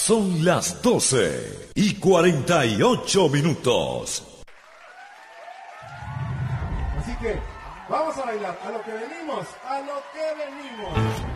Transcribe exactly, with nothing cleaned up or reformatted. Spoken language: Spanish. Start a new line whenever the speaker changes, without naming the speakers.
Son las doce y cuarenta y ocho minutos.
Así que vamos a bailar a lo que venimos, a lo que venimos.